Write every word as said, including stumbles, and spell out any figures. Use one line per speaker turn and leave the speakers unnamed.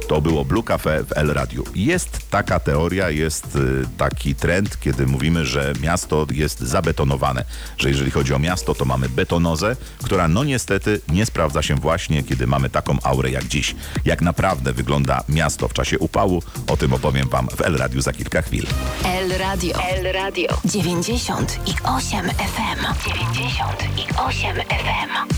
To było Blue Cafe w El Radiu. Jest taka teoria, jest y, taki trend, kiedy mówimy, że miasto jest zabetonowane. Że jeżeli chodzi o miasto, to mamy betonozę, która no niestety nie sprawdza się właśnie, kiedy mamy taką aurę jak dziś. Jak naprawdę wygląda miasto w czasie upału, o tym opowiem wam w El Radiu za kilka chwil.
El Radio. El Radio. dziewięćdziesiąt i osiem F M. dziewięćdziesiąt i osiem F M.